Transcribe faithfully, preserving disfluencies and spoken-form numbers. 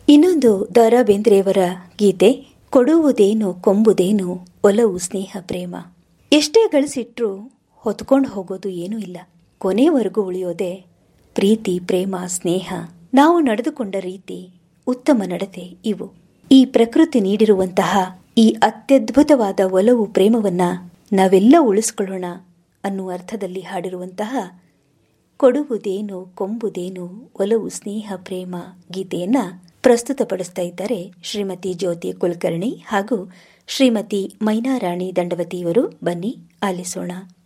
ಇನ್ನೊಂದು ದ ರಾ ಬೇಂದ್ರೆಯವರ ಗೀತೆ, ಕೊಡುವುದೇನು ಕೊಂಬುದೇನು ಒಲವು ಸ್ನೇಹ ಪ್ರೇಮ. ಎಷ್ಟೇ ಗಳಿಸಿಟ್ರೂ ಹೊತ್ಕೊಂಡು ಹೋಗೋದು ಏನೂ ಇಲ್ಲ, ಕೊನೆವರೆಗೂ ಉಳಿಯೋದೆ ಪ್ರೀತಿ ಪ್ರೇಮ ಸ್ನೇಹ. ನಾವು ನಡೆದುಕೊಂಡ ರೀತಿ, ಉತ್ತಮ ನಡತೆ ಇವು. ಈ ಪ್ರಕೃತಿ ನೀಡಿರುವಂತಹ ಈ ಅತ್ಯದ್ಭುತವಾದ ಒಲವು ಪ್ರೇಮವನ್ನ ನಾವೆಲ್ಲ ಉಳಿಸ್ಕೊಳ್ಳೋಣ ಅನ್ನುವ ಅರ್ಥದಲ್ಲಿ ಹಾಡಿರುವಂತಹ ಕೊಡುವುದೇನು ಕೊಂಬುದೇನು ಒಲವು ಸ್ನೇಹ ಪ್ರೇಮ ಗೀತೆಯನ್ನ ಪ್ರಸ್ತುತಪಡಿಸ್ತಾ ಇದ್ದಾರೆ ಶ್ರೀಮತಿ ಜ್ಯೋತಿ ಕುಲಕರ್ಣಿ ಹಾಗೂ ಶ್ರೀಮತಿ ಮೈನಾರಾಣಿ ದಂಡವತಿಯವರು. ಬನ್ನಿ ಆಲಿಸೋಣ.